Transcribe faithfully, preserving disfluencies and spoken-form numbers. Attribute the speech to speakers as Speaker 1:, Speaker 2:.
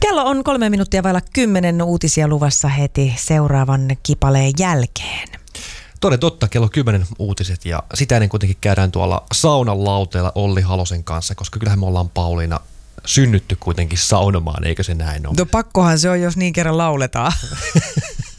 Speaker 1: Kello on kolme minuuttia vailla kymmenen, uutisia luvassa heti seuraavan kipaleen jälkeen.
Speaker 2: Toden totta, kello kymmenen uutiset ja sitä ennen kuitenkin käydään tuolla saunan lauteella Olli Halosen kanssa, koska kyllähän me ollaan Pauliina synnytty kuitenkin saunomaan, eikö se näin ole?
Speaker 3: No pakkohan se on, jos niin kerran lauletaan.